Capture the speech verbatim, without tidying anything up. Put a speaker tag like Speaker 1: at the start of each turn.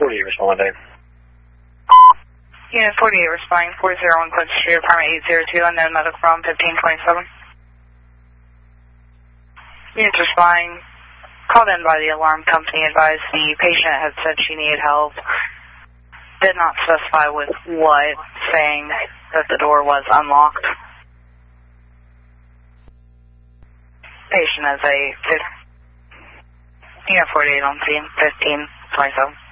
Speaker 1: forty-eight responding.
Speaker 2: Unit forty-eight responding, four zero one Quincy Street, apartment eight zero two, unknown medical from fifteen twenty-seven. Units responding, called in by the alarm company, advised the patient had said she needed help. Did not specify with what, saying that the door was unlocked. Patient is a Unit forty-eight on scene, fifteen twenty-seven.